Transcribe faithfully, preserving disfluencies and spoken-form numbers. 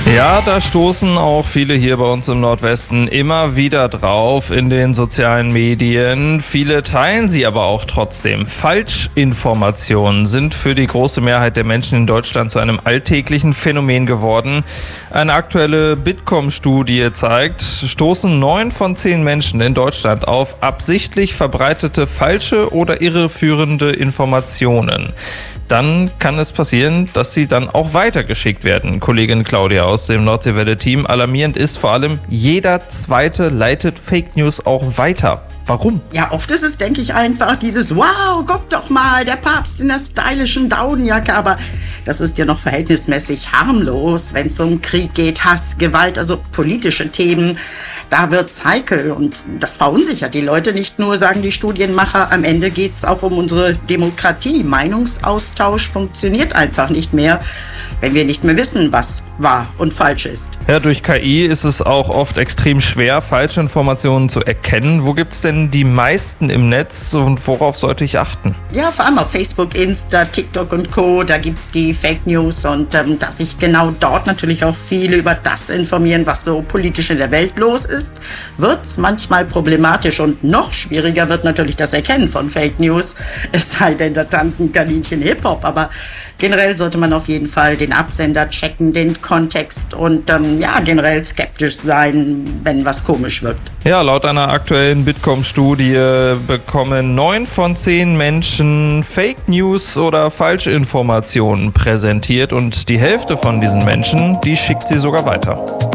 Ja, da stoßen auch viele hier bei uns im Nordwesten immer wieder drauf in den sozialen Medien. Viele teilen sie aber auch trotzdem. Falschinformationen sind für die große Mehrheit der Menschen in Deutschland zu einem alltäglichen Phänomen geworden. Eine aktuelle Bitkom-Studie zeigt, stoßen neun von zehn Menschen in Deutschland auf absichtlich verbreitete falsche oder irreführende Informationen. Dann kann es passieren, dass sie dann auch weitergeschickt werden. Kollegin Claudia aus dem Nordseewelle-Team. Alarmierend ist vor allem, jeder Zweite leitet Fake News auch weiter. Warum? Ja, oft ist es, denke ich, einfach dieses Wow, guck doch mal, der Papst in der stylischen Daunenjacke. Aber das ist ja noch verhältnismäßig harmlos, wenn es um Krieg geht, Hass, Gewalt, also politische Themen. Da wird's heikel und das verunsichert die Leute nicht nur, sagen die Studienmacher. Am Ende geht's auch um unsere Demokratie. Meinungsaustausch funktioniert einfach nicht mehr, wenn wir nicht mehr wissen, was wahr und falsch ist. Ja, durch K I ist es auch oft extrem schwer, falsche Informationen zu erkennen. Wo gibt's denn die meisten im Netz und worauf sollte ich achten? Ja, vor allem auf Facebook, Insta, TikTok und Co. Da gibt's die Fake News und ähm, dass sich genau dort natürlich auch viele über das informieren, was so politisch in der Welt los ist, wird's manchmal problematisch und noch schwieriger wird natürlich das Erkennen von Fake News. Es sei denn, da tanzen Kaninchen Hip-Hop, aber generell sollte man auf jeden Fall den Absender checken, den Kontext und ähm, ja, generell skeptisch sein, wenn was komisch wirkt. Ja, laut einer aktuellen Bitkom-Studie bekommen neun von zehn Menschen Fake News oder Falschinformationen präsentiert und die Hälfte von diesen Menschen, die schickt sie sogar weiter.